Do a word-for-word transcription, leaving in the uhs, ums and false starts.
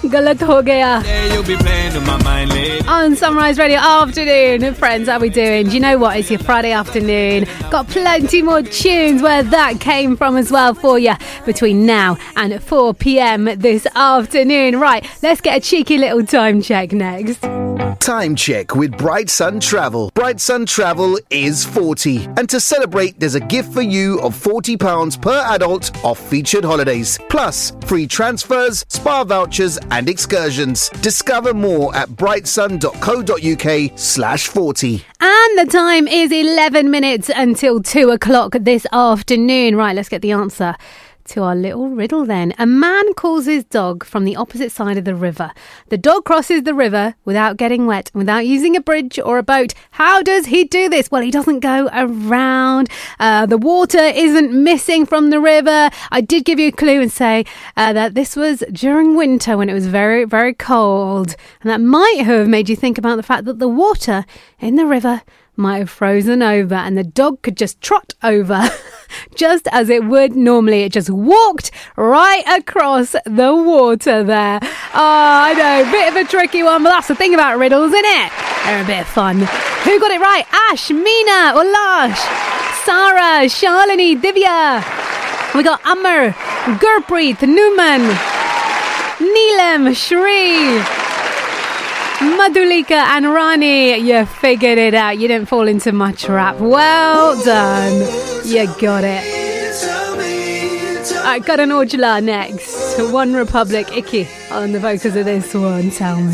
Galat ho gaya. On Sunrise Radio afternoon, friends, how we doing? Do you know what? It's your Friday afternoon. Got plenty more tunes where that came from as well for you between now and four p.m. this afternoon. Right, let's get a cheeky little time check next. Time check with Bright Sun Travel. Bright Sun Travel is forty. And to celebrate, there's a gift for you of forty pounds per adult off featured holidays. Plus, free transfers, spa vouchers and excursions. Discover more at brightsun.co.uk slash 40. And the time is eleven minutes until two o'clock this afternoon. Right, let's get the answer to our little riddle then. A man calls his dog from the opposite side of the river. The dog crosses the river without getting wet, without using a bridge or a boat. How does he do this? Well, he doesn't go around. Uh, the water isn't missing from the river. I did give you a clue and say uh, that this was during winter when it was very, very cold. And that might have made you think about the fact that the water in the river might have frozen over and the dog could just trot over just as it would normally. It just walked right across the water there. Oh, I know, bit of a tricky one, but that's the thing about riddles, isn't it? They're a bit of fun. Who got it right? Ash, Meena, Ulash, Sarah, Shalini, Divya. We got Amar, Gurpreet, Numan, Neelam, Shri, Madhulika and Rani. You figured it out. You didn't fall into my trap. Well done. You got it. I got an Ojala next. One Republic, Icky on the vocals of this one. Tell me.